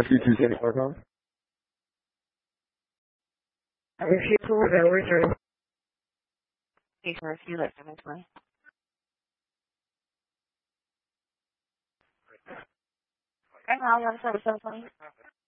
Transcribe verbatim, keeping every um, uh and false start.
you two Sandy Clark on? I wish you could have always heard. Hey, for a few like seven twenty. Right now, I'm on seven twenty.